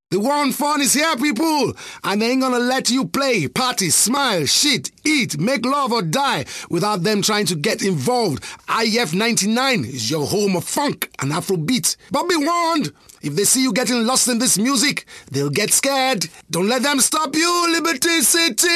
The one fun is here, people, and they ain't gonna let you play, party, smile, shit, eat, make love or die without them trying to get involved. IF 99 is your home of funk and Afrobeat. But be warned, if they see you getting lost in this music, they'll get scared. Don't let them stop you, Liberty City!